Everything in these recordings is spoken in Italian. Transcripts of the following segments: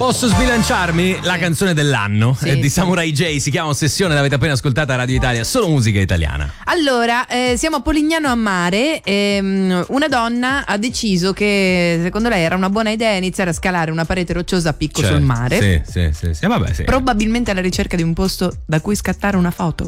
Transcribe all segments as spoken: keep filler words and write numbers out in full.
Posso sbilanciarmi? La canzone dell'anno Sì, è di sì. Samurai J, si chiama Ossessione, l'avete appena ascoltata a Radio Italia, solo musica italiana. Allora, eh, siamo a Polignano a Mare e um, una donna ha deciso che secondo lei era una buona idea iniziare a scalare una parete rocciosa a picco Cioè, sul mare. Sì, sì, sì, sì. Vabbè, sì. Probabilmente alla ricerca di un posto da cui scattare una foto.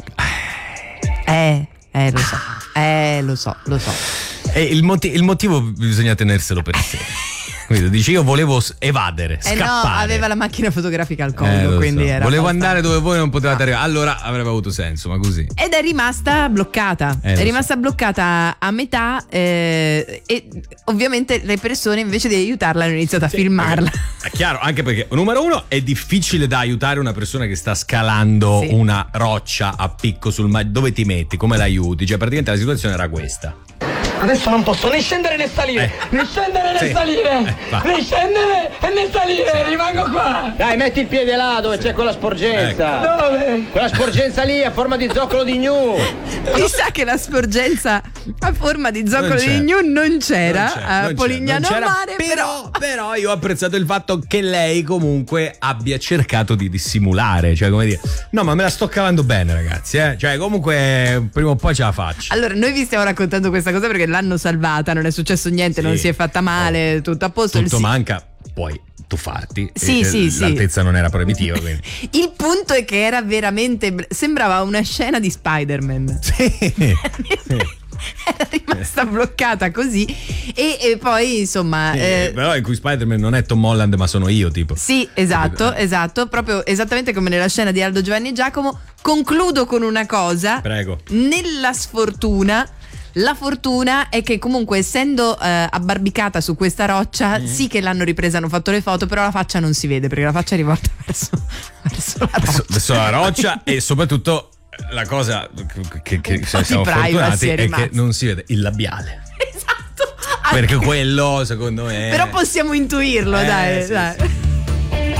Eh, eh, lo so. Eh, lo so, lo so. E il, moti- il motivo bisogna tenerselo per sé. Quindi dici io volevo s- evadere, Eh no, scappare. aveva la macchina fotografica al Eh, collo, lo quindi so. era Volevo abbastanza- andare dove voi non potevate arrivare. Allora avrebbe avuto senso, ma così. Ed è rimasta bloccata, Eh, lo è so. rimasta bloccata a metà eh, e ovviamente le persone invece di aiutarla hanno iniziato a filmarla. È chiaro, anche perché numero uno è difficile da aiutare una persona che sta scalando Sì. una roccia a picco sul mare. Dove ti metti? Come l'aiuti? Cioè praticamente la situazione era questa. Adesso non posso né scendere né salire, Eh. né scendere né Sì. salire, Eh, va. né scendere e né salire, rimango qua. Dai, metti il piede là dove c'è quella sporgenza. Dove? Quella sporgenza lì a forma di zoccolo di gnu. Mi sa che la sporgenza a forma di zoccolo Non c'è. di gnu non c'era Non c'è, a non c'è, Polignano non a c'era, Mare, però, però io ho apprezzato il fatto che lei comunque abbia cercato di dissimulare, cioè come dire, no ma me la sto cavando bene ragazzi, eh? Cioè comunque prima o poi ce la faccio. Allora, noi vi stiamo raccontando questa cosa perché l'hanno salvata, non è successo niente, Sì. non si è fatta male, Oh. tutto a posto. Tutto Il- manca, poi tuffarti. Sì, e, sì, e sì. l'altezza non era proibitiva, quindi. Il punto è che era veramente, sembrava una scena di Spider-Man. Sì. Era rimasta bloccata così e, e poi insomma Eh, eh, però in cui Spider-Man non è Tom Holland ma sono io tipo. sì, esatto, Eh. esatto, proprio esattamente come nella scena di Aldo, Giovanni e Giacomo. Concludo con una cosa. Prego. Nella sfortuna, la fortuna è che comunque essendo eh, abbarbicata su questa roccia, Mm. sì che l'hanno ripresa, hanno fatto le foto, però la faccia non si vede perché la faccia è rivolta verso, verso la Adesso, roccia. adesso la roccia e soprattutto la cosa che, che Un po' se siamo di privacy fortunati è è che rimasto. non si vede il labiale. Esatto. Perché quello secondo me Però possiamo intuirlo, Eh, dai, sì, dai. sì.